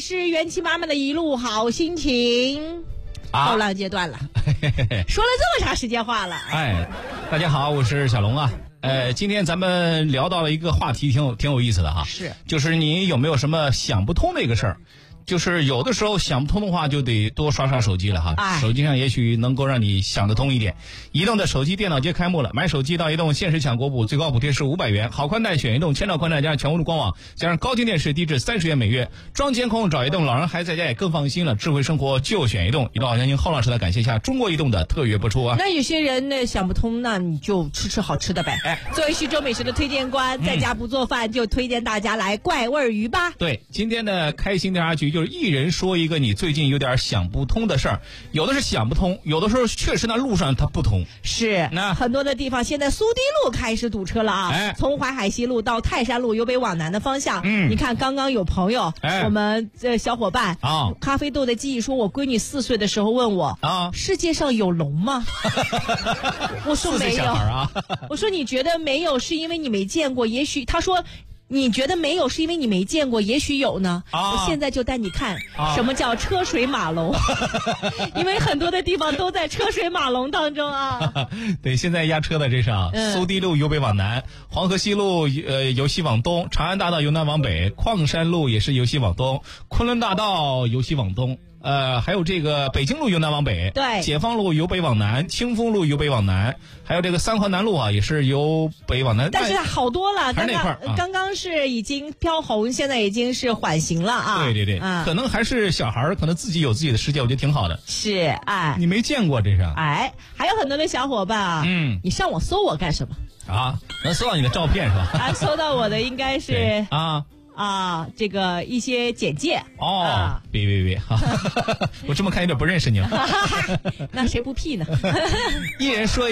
是元气满满的一路好心情。后浪阶段了，说了这么长时间话了。 哎，大家好，我是小龙啊。今天咱们聊到了一个话题，挺有意思的哈。 是， 就是你有没有什么想不通的一个事儿？就是有的时候想不通的话，就得多刷刷手机了哈。手机上也许能够让你想得通一点。移动的手机电脑节开幕了，买手机到移动限时抢国补，最高补贴是500元。好宽带选移动，千兆宽带加上全屋的官网，加上高清电视，低至30元每月。装监控找移动，老人孩子在家也更放心了。智慧生活就选移动。移动好相信后老师的感谢一下中国移动的特约播出啊。 那有些人呢想不通，那你就吃好吃的呗。作为徐州美食的推荐官，在家不做饭就推荐大家来怪味鱼吧。 对，今天的开心调查局就是一人说一个你最近有点想不通的事儿，有的是想不通，有的时候确实那路上它不通。 是，那很多的地方现在苏堤路开始堵车了啊！从淮海西路到泰山路由北往南的方向，你看刚刚有朋友，我们小伙伴咖啡豆的记忆说，我闺女4岁的时候问我世界上有龙吗？我说没有我说你觉得没有是因为你没见过，也许他说你觉得没有是因为你没见过，也许有呢。我现在就带你看什么叫车水马龙，因为很多的地方都在车水马龙当中啊。 对，现在压车的这是苏堤路由北往南，黄河西路由西往东，长安大道由南往北，矿山路也是由西往东，昆仑大道由西往东。还有这个北京路由南往北， 对， 解放路由北往南，清风路由北往南，还有这个三河南路啊，也是由北往南。 但是好多了，刚刚是已经飘红，现在已经是缓行了啊。 对对对，可能还是小孩可能自己有自己的世界，我觉得挺好的。 是， 你没见过这是？ 还有很多的小伙伴啊，你上网搜我干什么啊？能搜到你的照片是吧？ 搜到我的应该是这个一些简介别我这么看有点不认识你了。 那谁不屁呢？ 一人说